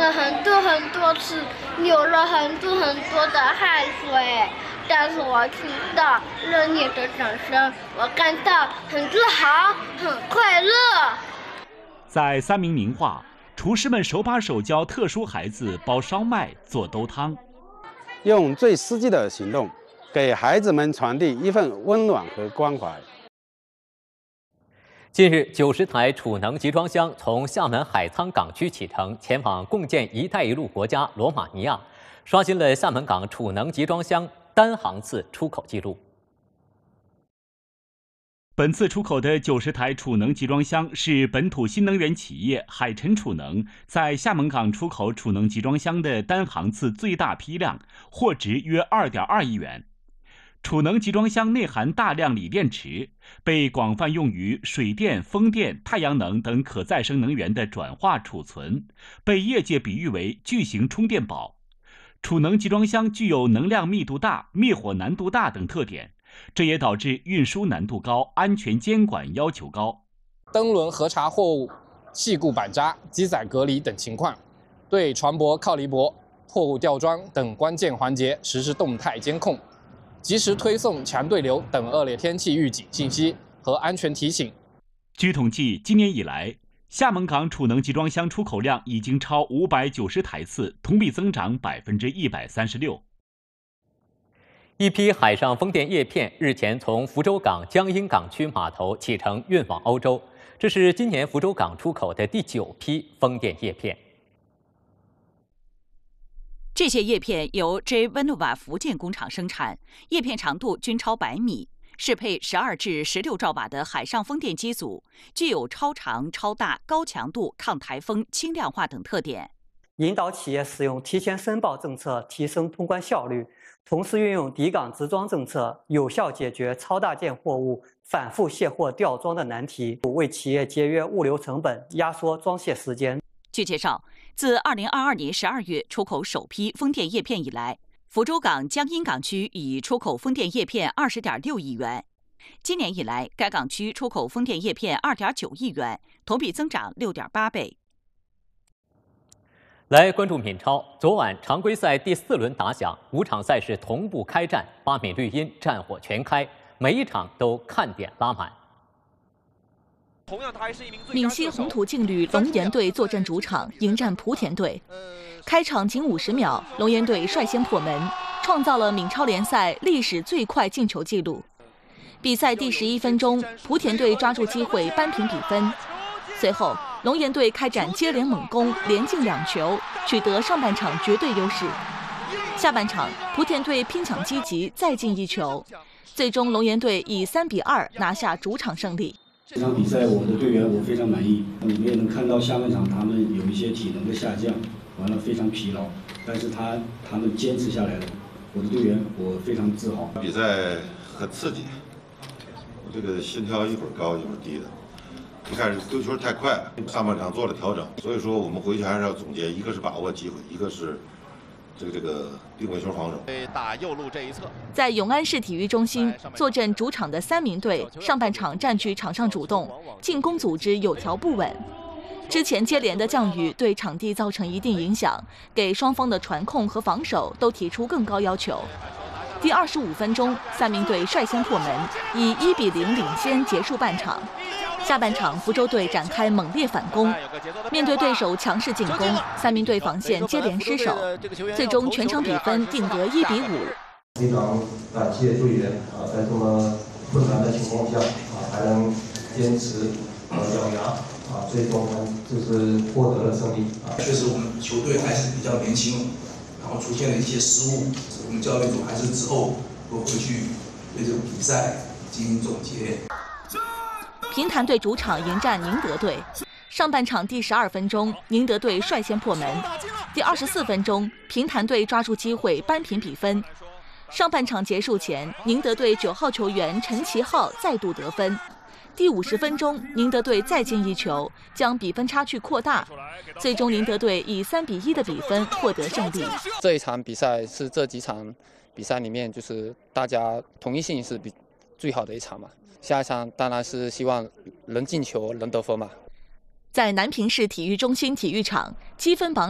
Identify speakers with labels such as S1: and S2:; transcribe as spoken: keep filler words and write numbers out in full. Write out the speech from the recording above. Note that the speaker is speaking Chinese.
S1: 了很多很多次，流了很多很多的汗水，但是我听到热烈的掌声，我感到很自豪，很快乐。
S2: 在三明名画，厨师们手把手教特殊孩子包烧麦、做兜汤，
S3: 用最实际的行动，给孩子们传递一份温暖和关怀。
S4: 近日，九十台储能集装箱从厦门海沧港区启程，前往共建“一带一路”国家罗马尼亚，刷新了厦门港储能集装箱单航次出口记录。
S2: 本次出口的九十台储能集装箱是本土新能源企业海辰储能在厦门港出口储能集装箱的单航次最大批量，货值约 二点二亿元。储能集装箱内含大量锂电池，被广泛用于水电、风电、太阳能等可再生能源的转化储存，被业界比喻为巨型充电宝。储能集装箱具有能量密度大、灭火难度大等特点，这也导致运输难度高、安全监管要求高。
S5: 登轮核查货物细固板扎、机载隔离等情况，对船舶靠离泊、货物吊装等关键环节实施动态监控，及时推送强对流等恶劣天气预警信息和安全提醒。
S2: 据统计，今年以来，厦门港储能集装箱出口量已经超五百九十台次，同比增长百分之一百三十六。
S4: 一批海上风电叶片日前从福州港江阴港区码头启程运往欧洲，这是今年福州港出口的第九批风电叶片。
S6: 这些叶片由 J Vernova 福建工厂生产，叶片长度均超百米，适配十二至十六兆瓦的海上风电机组，具有超长、超大、高强度、抗台风、轻量化等特点。
S7: 引导企业使用提前申报政策，提升通关效率，同时运用抵港直装政策，有效解决超大件货物反复卸货吊装的难题，为企业节约物流成本，压缩装卸时间。
S6: 据介绍，自二零二二年十二月出口首批风电叶片以来，福州港江阴港区已出口风电叶片二十点六亿元。今年以来，该港区出口风电叶片二点九亿元，同比增长六点八倍。
S4: 来关注闽超，昨晚常规赛第四轮打响，五场赛事同步开战，八米绿茵战火全开，每一场都看点拉满。
S8: 闽西红土劲旅龙岩队坐镇主场迎战莆田队。开场仅五十秒，龙岩队率先破门，创造了闽超联赛历史最快进球纪录。比赛第十一分钟，莆田队抓住机会扳平比分。随后，龙岩队开展接连猛攻，连进两球，取得上半场绝对优势。下半场，莆田队拼抢积极，再进一球，最终龙岩队以三比二拿下主场胜利。
S9: 这场比赛，我的队员我非常满意。你们也能看到下半场他们有一些体能的下降，完了非常疲劳，但是他他们坚持下来了。我的队员我非常自豪。
S10: 比赛很刺激，我这个心跳一会儿高一会儿低的。一开始丢球太快了，上半场做了调整，所以说我们回去还是要总结，一个是把握机会，一个是这个这个定位球防守。
S11: 打右路这一侧，
S8: 在永安市体育中心坐镇主场的三名队，上半场占据场上主动，进攻组织有条不紊。之前接连的降雨对场地造成一定影响，给双方的传控和防守都提出更高要求。第二十五分钟，三名队率先破门，以一比零领先结束半场。下半场，福州队展开猛烈反攻，面对对手强势进攻，三名队防线接连失守，最终全场比分定格一比五。
S12: 非常感谢队员啊，在这么困难的情况下啊，还能坚持呃咬牙啊，最终呢就是获得了胜利啊。
S13: 确实，我们球队还是比较年轻，然后出现了一些失误，我们教练组还是之后会回去对这个比赛进行总结。
S8: 平潭队主场迎战宁德队，上半场第十二分钟，宁德队率先破门。第二十四分钟，平潭队抓住机会扳平比分。上半场结束前，宁德队九号球员陈其浩再度得分。第五十分钟，宁德队再进一球，将比分差距扩大。最终，宁德队以三比一的比分获得胜利。
S5: 这一场比赛是这几场比赛里面，就是大家统一性是比最好的一场嘛。下一场当然是希望能进球，能得分嘛。
S8: 在南平市体育中心体育场积分榜。